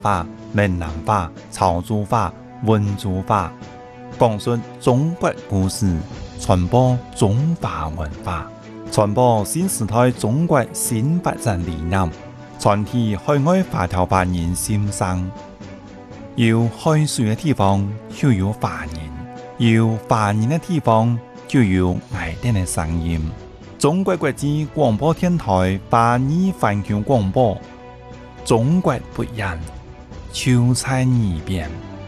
话、闽南话、潮州话、温州话，讲述中国故事，传播中华文化，传播新时代中国新发展理念，传递海外华侨华人心声。有海水的地方就有华人，有华人的地方就有爱哋的声音。中国国际广播电台华语环球广播，中国不一样，就在耳边。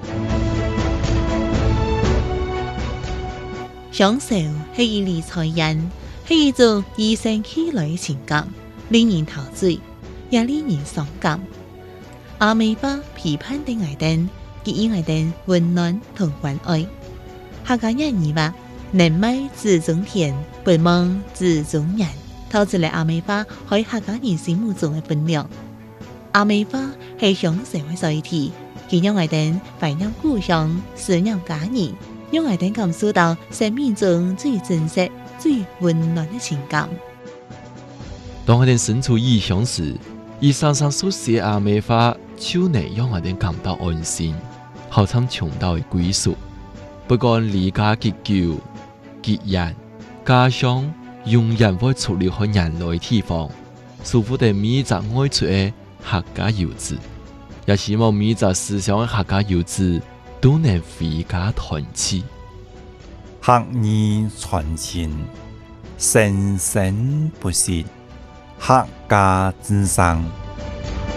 享受是一理财人，是一种与生俱来的情感，令人陶醉，也令人伤感。阿美巴批判的爱灯，给予爱灯温暖同关爱。客家人语话，人美自中天，不梦自中人，透出了阿美巴在客家人心目中的分量。阿美巴是享受的载体，佢让爱灯怀念故乡，思念家人，让爱灯感受到生命中最真实、最温暖的情感。 当我哋身处异乡时，伊常常所写阿美话，就能让我哋感到安心，好像穷到的归属。不管离家极久、极远，家乡永远会处理好人类的地方，祝福的每一个爱出的客家游子，也希望每一个思想的客家游子都能回家团聚。 客语传情，生生不息，客家之声。